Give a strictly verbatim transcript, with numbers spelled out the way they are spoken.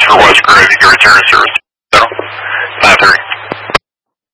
for West Grove. You can return to service. So, five thirty.